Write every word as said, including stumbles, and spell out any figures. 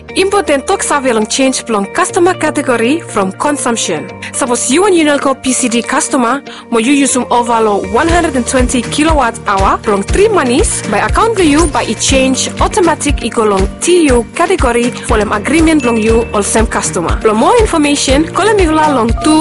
Important talk survey long change plong customer category from consumption. Suppose you and Unelco P C D customer, mo you use some overload one hundred twenty kilowatt hour plong three monies by account to you by it change automatic equal long T U category for them agreement plong you or same customer. For more information, call me long two